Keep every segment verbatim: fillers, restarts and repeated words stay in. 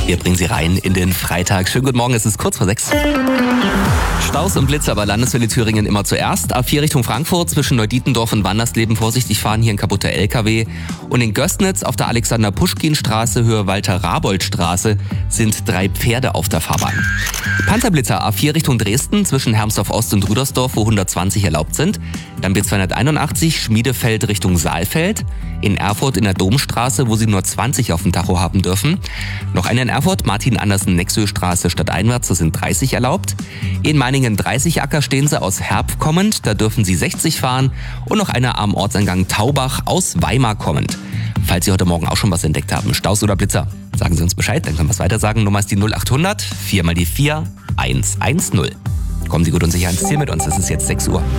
Wir bringen Sie rein in den Freitag. Schönen guten Morgen, es ist kurz vor sechs. Staus und Blitze bei Landeswelle Thüringen immer zuerst. A vier Richtung Frankfurt zwischen Neudietendorf und Wandersleben vorsichtig fahren, hier ein kaputter L K W. Und in Gößnitz auf der Alexander-Puschkin-Straße, Höhe Walter-Rabold-Straße sind drei Pferde auf der Fahrbahn. Panzerblitzer A vier Richtung Dresden zwischen Hermsdorf Ost und Rüdersdorf, wo hundertzwanzig erlaubt sind. Dann B zweihunderteinundachtzig Schmiedefeld Richtung Saalfeld. In Erfurt in der Domstraße, wo Sie nur zwanzig auf dem Tacho haben dürfen. Noch eine in Erfurt, Martin-Andersen-Nexö-Straße stadteinwärts, das sind dreißig erlaubt. In Meiningen dreißig Acker stehen Sie aus Herb kommend, da dürfen Sie sechzig fahren. Und noch eine am Ortseingang Taubach aus Weimar kommend. Falls Sie heute Morgen auch schon was entdeckt haben, Staus oder Blitzer, sagen Sie uns Bescheid, dann können wir es weiter sagen. Nummer ist die null achthundert, vier mal die vier, eins eins null. Kommen Sie gut und sicher ans Ziel mit uns, es ist jetzt sechs Uhr.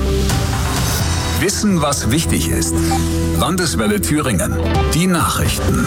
Wissen, was wichtig ist. Landeswelle Thüringen. Die Nachrichten.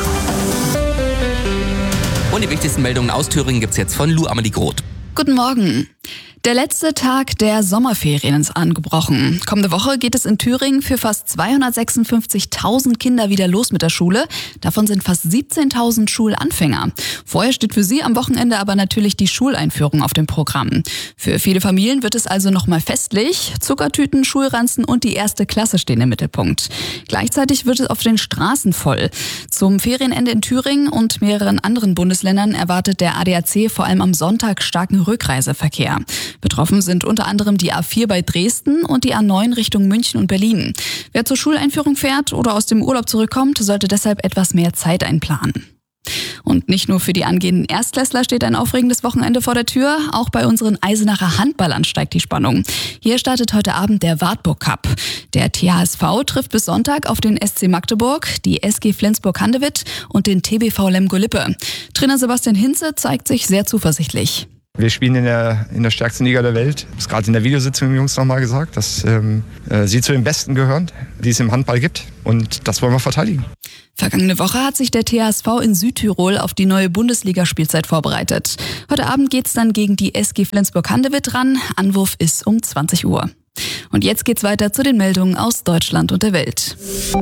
Und die wichtigsten Meldungen aus Thüringen gibt's jetzt von Lou Amelie Groth. Guten Morgen. Der letzte Tag der Sommerferien ist angebrochen. Kommende Woche geht es in Thüringen für fast zweihundertsechsundfünfzigtausend Kinder wieder los mit der Schule. Davon sind fast siebzehntausend Schulanfänger. Vorher steht für sie am Wochenende aber natürlich die Schuleinführung auf dem Programm. Für viele Familien wird es also nochmal festlich. Zuckertüten, Schulranzen und die erste Klasse stehen im Mittelpunkt. Gleichzeitig wird es auf den Straßen voll. Zum Ferienende in Thüringen und mehreren anderen Bundesländern erwartet der A D A C vor allem am Sonntag starken Rückreiseverkehr. Betroffen sind unter anderem die A vier bei Dresden und die A neun Richtung München und Berlin. Wer zur Schuleinführung fährt oder aus dem Urlaub zurückkommt, sollte deshalb etwas mehr Zeit einplanen. Und nicht nur für die angehenden Erstklässler steht ein aufregendes Wochenende vor der Tür, auch bei unseren Eisenacher Handballern steigt die Spannung. Hier startet heute Abend der Wartburg Cup. Der T H S V trifft bis Sonntag auf den S C Magdeburg, die S G Flensburg-Handewitt und den T B V Lemgo-Lippe. Trainer Sebastian Hinze zeigt sich sehr zuversichtlich. Wir spielen in der, in der stärksten Liga der Welt. Ich habe es gerade in der Videositzung mit den Jungs nochmal gesagt, dass ähm, äh, sie zu den Besten gehören, die es im Handball gibt. Und das wollen wir verteidigen. Vergangene Woche hat sich der T H S V in Südtirol auf die neue Bundesligaspielzeit vorbereitet. Heute Abend geht's dann gegen die S G Flensburg-Handewitt ran. Anwurf ist um zwanzig Uhr. Und jetzt geht's weiter zu den Meldungen aus Deutschland und der Welt.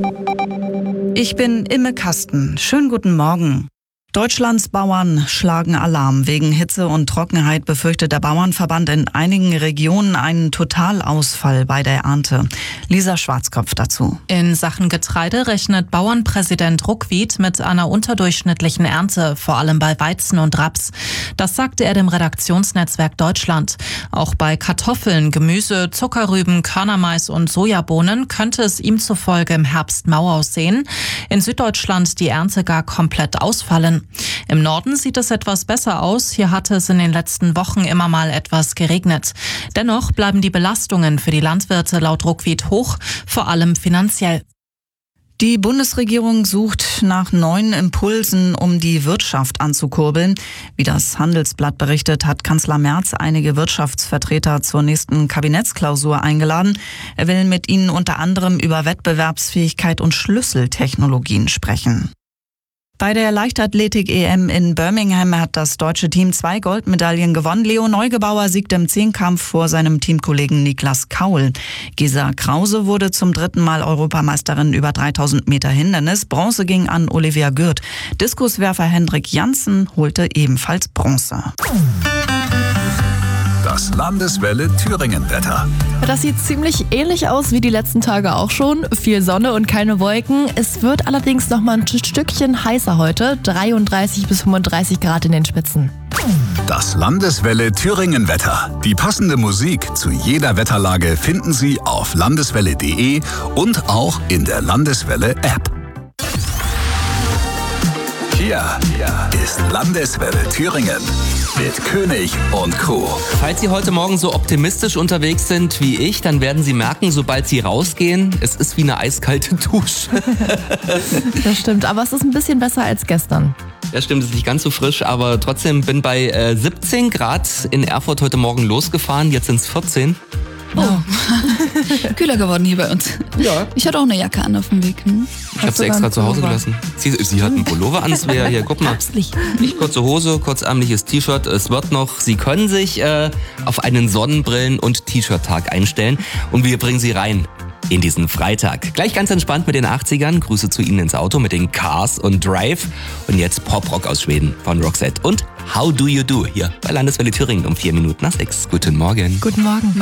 Ich bin Imme Kasten. Schönen guten Morgen. Deutschlands Bauern schlagen Alarm. Wegen Hitze und Trockenheit befürchtet der Bauernverband in einigen Regionen einen Totalausfall bei der Ernte. Lisa Schwarzkopf dazu. In Sachen Getreide rechnet Bauernpräsident Ruckwied mit einer unterdurchschnittlichen Ernte, vor allem bei Weizen und Raps. Das sagte er dem Redaktionsnetzwerk Deutschland. Auch bei Kartoffeln, Gemüse, Zuckerrüben, Körnermais und Sojabohnen könnte es ihm zufolge im Herbst mau aussehen. In Süddeutschland die Ernte gar komplett ausfallen. Im Norden sieht es etwas besser aus. Hier hatte es in den letzten Wochen immer mal etwas geregnet. Dennoch bleiben die Belastungen für die Landwirte laut Ruckwied hoch, vor allem finanziell. Die Bundesregierung sucht nach neuen Impulsen, um die Wirtschaft anzukurbeln. Wie das Handelsblatt berichtet, hat Kanzler Merz einige Wirtschaftsvertreter zur nächsten Kabinettsklausur eingeladen. Er will mit ihnen unter anderem über Wettbewerbsfähigkeit und Schlüsseltechnologien sprechen. Bei der Leichtathletik-E M in Birmingham hat das deutsche Team zwei Goldmedaillen gewonnen. Leo Neugebauer siegte im Zehnkampf vor seinem Teamkollegen Niklas Kaul. Gesa Krause wurde zum dritten Mal Europameisterin über dreitausend Meter Hindernis. Bronze ging an Olivia Gürt. Diskuswerfer Hendrik Janssen holte ebenfalls Bronze. Das Landeswelle Thüringen-Wetter. Das sieht ziemlich ähnlich aus wie die letzten Tage auch schon. Viel Sonne und keine Wolken. Es wird allerdings noch mal ein Stückchen heißer heute. dreiunddreißig bis fünfunddreißig Grad in den Spitzen. Das Landeswelle Thüringen-Wetter. Die passende Musik zu jeder Wetterlage finden Sie auf landeswelle punkt de und auch in der Landeswelle-App. Hier ist Landeswelle Thüringen mit König und Co. Falls Sie heute Morgen so optimistisch unterwegs sind wie ich, dann werden Sie merken, sobald Sie rausgehen, es ist wie eine eiskalte Dusche. Das stimmt, aber es ist ein bisschen besser als gestern. Ja, stimmt, es ist nicht ganz so frisch, aber trotzdem bin bei äh, siebzehn Grad in Erfurt heute Morgen losgefahren, jetzt sind es vierzehn. Oh, kühler geworden hier bei uns. Ja. Ich hatte auch eine Jacke an auf dem Weg. Hm? Ich habe sie extra zu Hause gelassen. Sie, sie hat einen Pullover an, Svea. Hier, guck mal. Nicht kurze Hose, kurzärmliches T-Shirt. Es wird noch, Sie können sich äh, auf einen Sonnenbrillen- und T-Shirt-Tag einstellen. Und wir bringen Sie rein in diesen Freitag. Gleich ganz entspannt mit den achtzigern. Grüße zu Ihnen ins Auto mit den Cars und Drive. Und jetzt Pop-Rock aus Schweden von Roxette und How Do You Do hier bei Landeswelle Thüringen um vier Minuten nach sechs. Guten Morgen. Guten Morgen.